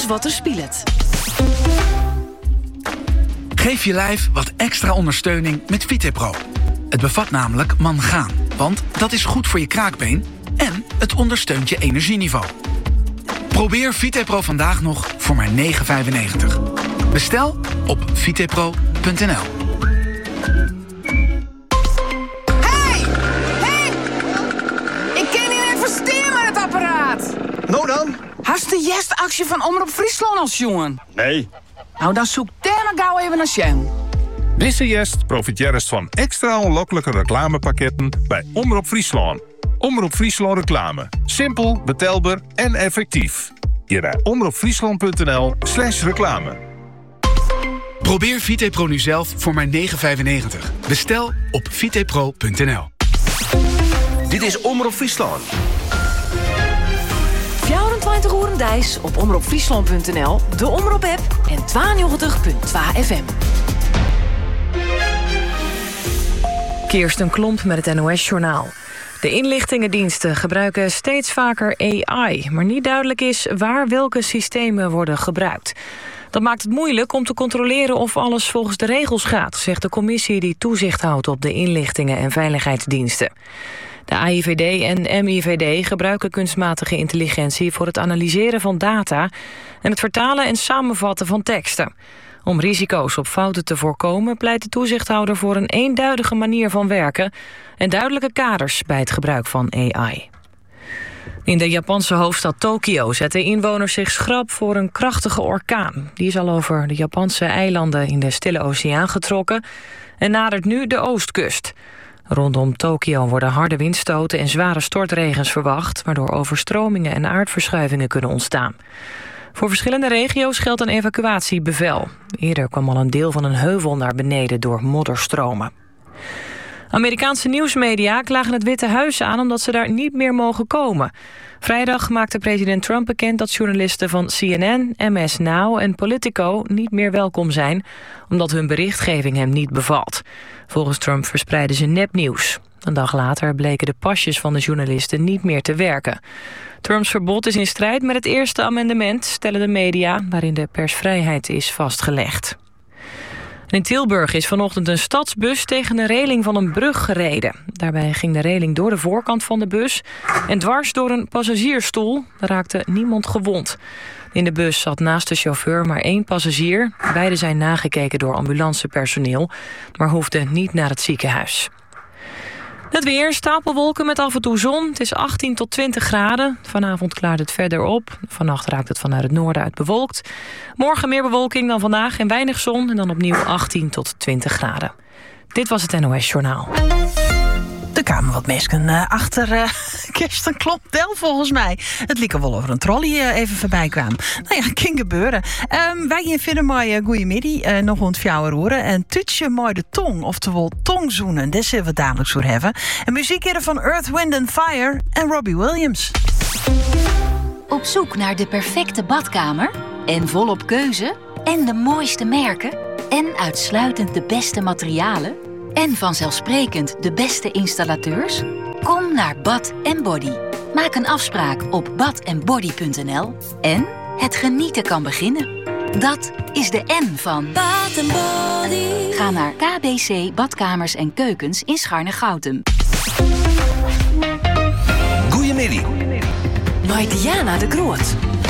alles wat er speelt. Geef je lijf wat extra ondersteuning met VitePro. Het bevat namelijk mangaan, want dat is goed voor je kraakbeen en het ondersteunt je energieniveau. Probeer VitePro vandaag nog voor maar €9,95. Bestel op vitepro.nl. Hey! Ik kan niet investeren met het apparaat. Nou dan? Hast de jestactie van Omroep Friesland als jongen? Nee. Nou, dan zoek daar maar gauw even naar Sjem. Deze jest profiteert van extra onlokkelijke reclamepakketten bij Omroep Friesland. Omroep Friesland reclame. Simpel, betaalbaar en effectief. Hier naar omroepfriesland.nl/reclame. Probeer VitePro nu zelf voor maar €9,95. Bestel op vitepro.nl. Dit is Omroep Friesland. 24 uur dijs op omroepfriesland.nl, de Omroep-app en 92.2 FM. Kirsten Klomp met het NOS-journaal. De inlichtingendiensten gebruiken steeds vaker AI, maar niet duidelijk is waar welke systemen worden gebruikt. Dat maakt het moeilijk om te controleren of alles volgens de regels gaat, zegt de commissie die toezicht houdt op de inlichtingen- en veiligheidsdiensten. De AIVD en MIVD gebruiken kunstmatige intelligentie voor het analyseren van data en het vertalen en samenvatten van teksten. Om risico's op fouten te voorkomen pleit de toezichthouder voor een eenduidige manier van werken en duidelijke kaders bij het gebruik van AI. In de Japanse hoofdstad Tokio zetten inwoners zich schrap voor een krachtige orkaan. Die is al over de Japanse eilanden in de Stille Oceaan getrokken en nadert nu de oostkust. Rondom Tokio worden harde windstoten en zware stortregens verwacht, waardoor overstromingen en aardverschuivingen kunnen ontstaan. Voor verschillende regio's geldt een evacuatiebevel. Eerder kwam al een deel van een heuvel naar beneden door modderstromen. Amerikaanse nieuwsmedia klagen het Witte Huis aan omdat ze daar niet meer mogen komen. Vrijdag maakte president Trump bekend dat journalisten van CNN, MS Now en Politico niet meer welkom zijn, omdat hun berichtgeving hem niet bevalt. Volgens Trump verspreiden ze nepnieuws. Een dag later bleken de pasjes van de journalisten niet meer te werken. Trumps verbod is in strijd met het eerste amendement, stellen de media, waarin de persvrijheid is vastgelegd. In Tilburg is vanochtend een stadsbus tegen de reling van een brug gereden. Daarbij ging de reling door de voorkant van de bus en dwars door een passagiersstoel. Er raakte niemand gewond. In de bus zat naast de chauffeur maar 1 passagier. Beiden zijn nagekeken door ambulancepersoneel, maar hoefden niet naar het ziekenhuis. Het weer, stapelwolken met af en toe zon. Het is 18 tot 20 graden. Vanavond klaart het verder op. Vannacht raakt het vanuit het noorden uit bewolkt. Morgen meer bewolking dan vandaag en weinig zon. En dan opnieuw 18 tot 20 graden. Dit was het NOS Journaal. Er kwamen wat mensen achter Kirsten Klomp wel, volgens mij. Het liep er wel over een trolley even voorbij kwam. Nou ja, kan gebeuren. Wij vinden mooi goeiemiddag, nog rond 4 uur. En tutje mooi de tong, oftewel tongzoenen. Daar zullen we het dadelijk voor hebben. En muziek hier van Earth, Wind & Fire en Robbie Williams. Op zoek naar de perfecte badkamer? En volop keuze? En de mooiste merken? En uitsluitend de beste materialen? En vanzelfsprekend de beste installateurs? Kom naar Bath & Body. Maak een afspraak op bathandbody.nl en het genieten kan beginnen. Dat is de N van Bath & Body. Ga naar KBC Badkamers en Keukens in Scharne-Goutem. Goeiemiddag. Bij Diana de Groot.